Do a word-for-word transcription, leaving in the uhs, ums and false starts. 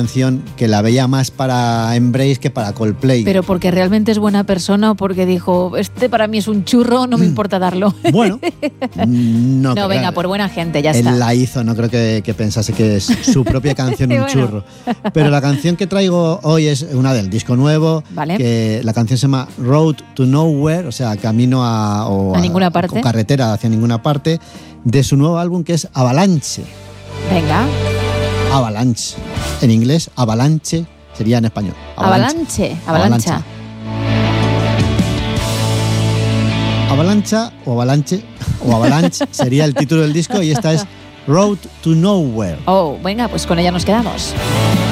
canción que la veía más para Embrace que para Coldplay. Pero porque realmente es buena persona o porque dijo, este para mí es un churro, no me importa darlo. Bueno, no. No, venga, por buena gente, ya él está. Él la hizo, no creo que, que pensase que es su propia canción un bueno. churro. Pero la canción que traigo hoy es una del disco nuevo, vale. que la canción se llama Road to Nowhere, o sea, camino a, o a, a ninguna parte. O carretera hacia ninguna parte, de su nuevo álbum que es Avalanche. Venga. Avalanche. En inglés, Avalanche sería en español. Avalanche. Avalancha. Avalancha o Avalanche o Avalanche sería el título del disco y esta es Road to Nowhere. Oh, venga, pues con ella nos quedamos.